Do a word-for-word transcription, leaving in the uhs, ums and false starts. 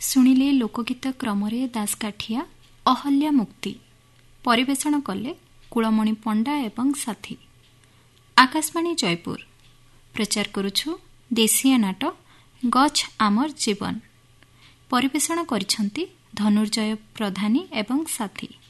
ଶୁଣିଲେ ଲୋକଗୀତ କ୍ରମରେ ଦାସକାଠିଆ ଅହଲ୍ୟା ମୁକ୍ତି ପରିବେଷଣ କଲେ କୁଳମଣି ପଣ୍ଡା ଏବଂ ସାଥୀ। ଆକାଶବାଣୀ ଜୟପୁର ପ୍ରଚାର କରୁଛୁ ଦେଶୀୟ ନାଟ ଗଛ ଆମର ଜୀବନ। ପରିବେଷଣ କରିଛନ୍ତି ଧନୁର୍ଜୟ ପ୍ରଧାନୀ ଏବଂ ସାଥୀ।